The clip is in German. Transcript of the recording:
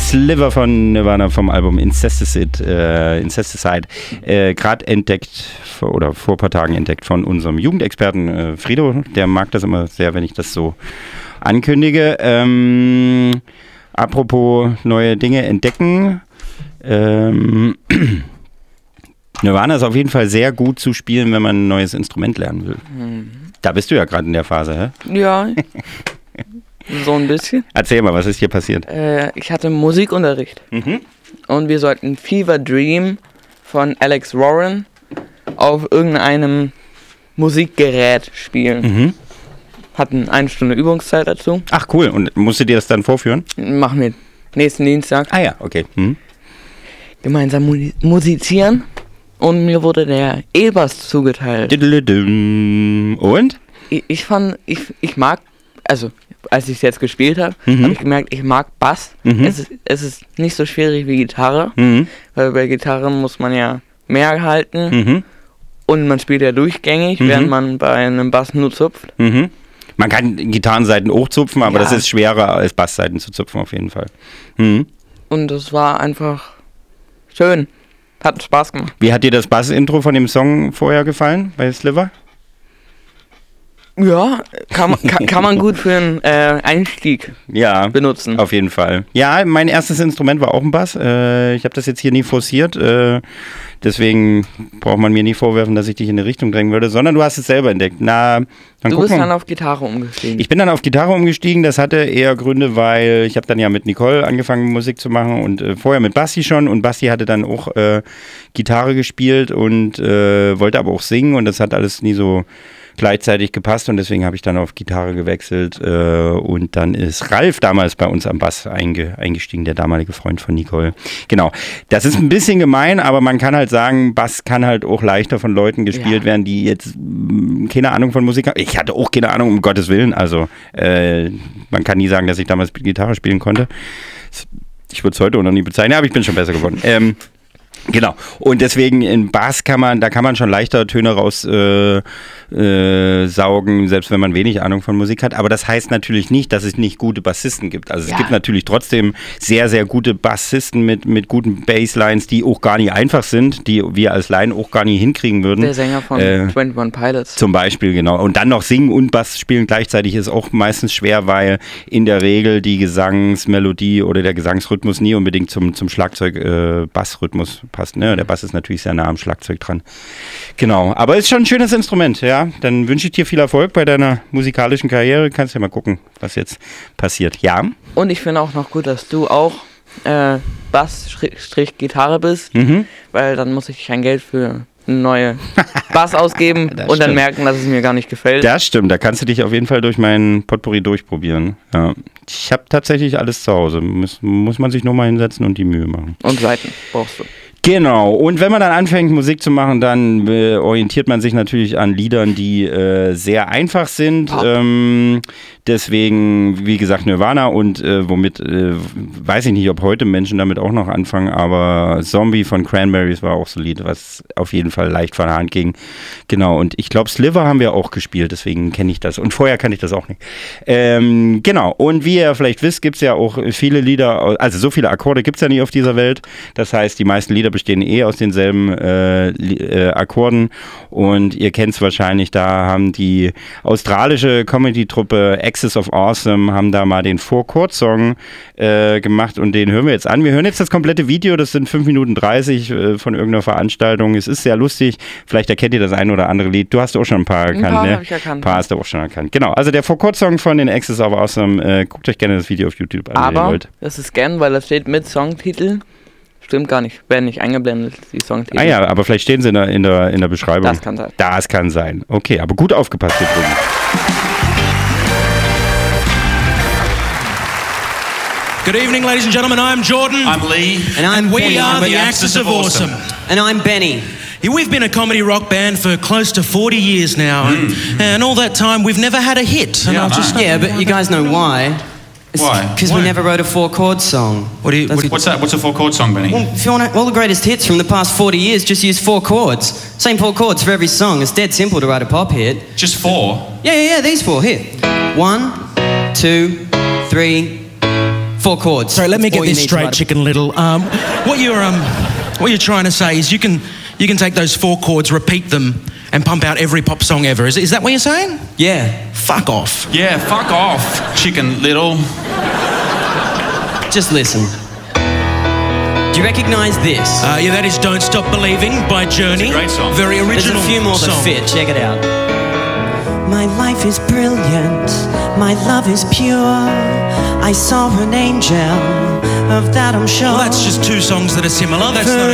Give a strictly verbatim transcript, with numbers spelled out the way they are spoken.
Sliver von Nirvana vom Album Incesticide, äh, Incesticide äh, gerade entdeckt oder vor ein paar Tagen entdeckt von unserem Jugendexperten äh, Frido. Der mag das immer sehr, wenn ich das so ankündige. Ähm, apropos neue Dinge entdecken. Ähm, Nirvana ist auf jeden Fall sehr gut zu spielen, wenn man ein neues Instrument lernen will. Mhm. Da bist du ja gerade in der Phase, hä? Ja. So ein bisschen. Erzähl mal, was ist hier passiert? Äh, ich hatte Musikunterricht. Mhm. Und wir sollten Fever Dream von Alex Warren auf irgendeinem Musikgerät spielen. Mhm. Hatten eine Stunde Übungszeit dazu. Ach cool, und musstet ihr das dann vorführen? Machen wir nächsten Dienstag. Ah ja, okay. Mhm. Gemeinsam mu- musizieren. Und mir wurde der E-Bass zugeteilt. Und? Ich, ich fand, ich, ich mag, also als ich es jetzt gespielt habe, mhm. habe ich gemerkt, ich mag Bass. Mhm. Es ist, es ist nicht so schwierig wie Gitarre, mhm. weil bei Gitarre muss man ja mehr halten mhm. und man spielt ja durchgängig, mhm. während man bei einem Bass nur zupft. Mhm. Man kann Gitarrenseiten hochzupfen, aber ja. das ist schwerer als Bassseiten zu zupfen auf jeden Fall. Mhm. Und es war einfach schön. Hat Spaß gemacht. Wie hat dir das Bass-Intro von dem Song vorher gefallen bei Sliver? Ja, kann man, kann, kann man gut für einen äh, Einstieg ja, benutzen. Auf jeden Fall. Ja, mein erstes Instrument war auch ein Bass. Äh, ich habe das jetzt hier nie forciert. Äh, deswegen braucht man mir nie vorwerfen, dass ich dich in eine Richtung drängen würde, sondern du hast es selber entdeckt. Na, dann du gucken. bist dann auf Gitarre umgestiegen. Ich bin dann auf Gitarre umgestiegen. Das hatte eher Gründe, weil ich habe dann ja mit Nicole angefangen, Musik zu machen und äh, vorher mit Basti schon. Und Basti hatte dann auch äh, Gitarre gespielt und äh, wollte aber auch singen und das hat alles nie so gleichzeitig gepasst und deswegen habe ich dann auf Gitarre gewechselt äh, und dann ist Ralf damals bei uns am Bass einge, eingestiegen, der damalige Freund von Nicole. Genau, das ist ein bisschen gemein, aber man kann halt sagen, Bass kann halt auch leichter von Leuten gespielt ja. werden, die jetzt mh, keine Ahnung von Musik haben. Ich hatte auch keine Ahnung, um Gottes Willen, also äh, man kann nie sagen, dass ich damals Gitarre spielen konnte. Ich würde es heute auch noch nie bezeichnen, aber ich bin schon besser geworden. Ähm, Genau, und deswegen in Bass kann man, da kann man schon leichter Töne raus äh, äh, saugen, selbst wenn man wenig Ahnung von Musik hat. Aber das heißt natürlich nicht, dass es nicht gute Bassisten gibt. Also es ja. gibt natürlich trotzdem sehr, sehr gute Bassisten mit, mit guten Basslines, die auch gar nicht einfach sind, die wir als Laien auch gar nicht hinkriegen würden. Der Sänger von äh, einundzwanzig Pilots. Zum Beispiel, genau. Und dann noch singen und Bass spielen gleichzeitig ist auch meistens schwer, weil in der Regel die Gesangsmelodie oder der Gesangsrhythmus nie unbedingt zum, zum Schlagzeug-Bassrhythmus äh, passt. Ne? Der Bass ist natürlich sehr nah am Schlagzeug dran. Genau, aber ist schon ein schönes Instrument, ja. Dann wünsche ich dir viel Erfolg bei deiner musikalischen Karriere. Kannst ja mal gucken, was jetzt passiert. Ja. Und ich finde auch noch gut, dass du auch äh, Bass-Gitarre bist, mhm. weil dann muss ich kein Geld für eine neue Bass ausgeben und stimmt. dann merken, dass es mir gar nicht gefällt. Das stimmt, da kannst du dich auf jeden Fall durch meinen Potpourri durchprobieren. Ja. Ich habe tatsächlich alles zu Hause. Muss, muss man sich nur mal hinsetzen und die Mühe machen. Und Saiten brauchst du. Genau, und wenn man dann anfängt Musik zu machen, dann äh, orientiert man sich natürlich an Liedern, die äh, sehr einfach sind. Ähm, deswegen, wie gesagt, Nirvana und äh, womit, äh, weiß ich nicht, ob heute Menschen damit auch noch anfangen, aber Zombie von Cranberries war auch so ein Lied, was auf jeden Fall leicht von der Hand ging. Genau, und ich glaube, Sliver haben wir auch gespielt, deswegen kenne ich das. Und vorher kannte ich das auch nicht. Ähm, genau, und wie ihr vielleicht wisst, gibt es ja auch viele Lieder, also so viele Akkorde gibt es ja nicht auf dieser Welt. Das heißt, die meisten Lieder bestehen eh aus denselben äh, äh, Akkorden und ihr kennt es wahrscheinlich, da haben die australische Comedy-Truppe Axis of Awesome haben da mal den Four-Chord-Song äh, gemacht und den hören wir jetzt an. Wir hören jetzt das komplette Video, das sind fünf Minuten dreißig äh, von irgendeiner Veranstaltung. Es ist sehr lustig, vielleicht erkennt ihr das ein oder andere Lied. Du hast auch schon ein paar erkannt, ein paar ne? Habe ich erkannt. Ein paar hast du auch schon erkannt. Genau, also der Four-Chord-Song von den Axis of Awesome, äh, guckt euch gerne das Video auf YouTube an, aber wenn ihr wollt. Das ist gern, weil das steht mit Songtitel. Stimmt gar nicht, werden nicht eingeblendet, die Songtitel. Ah ja, aber vielleicht stehen sie in der, in der, in der Beschreibung. Das kann sein. Das kann sein. Okay, aber gut aufgepasst hier drüben. Good evening, ladies and gentlemen. I'm Jordan. I'm Lee. And, I'm and we Benny. are I'm the Axis of Awesome. And I'm Benny. Yeah, we've been a comedy rock band for close to forty years now. Mm. And, and all that time, we've never had a hit. And yeah, just yeah, but you guys know why. Why? Because we never wrote a four-chord song. What do you, what, what's that? What's a four-chord song, Benny? Well, if you want to, all the greatest hits from the past forty years just use four chords. Same four chords for every song. It's dead simple to write a pop hit. Just four? Yeah, yeah, yeah, these four. Here. One, two, three, four chords. Sorry, let me That's get all you this need to straight, write a- Chicken Little. Um, what you're um, what you're trying to say is you can you can take those four chords, repeat them, and pump out every pop song ever. Is is that what you're saying? Yeah. Fuck off. Yeah, fuck off, Chicken Little. Just listen. Do you recognise this? Uh, yeah, that is "Don't Stop Believing" by Journey. It's a great song. Very There's original a few more that song. fit. Check it out. My life is brilliant, my love is pure. I saw an angel, of that I'm sure. Well, that's just two songs that are similar. That's not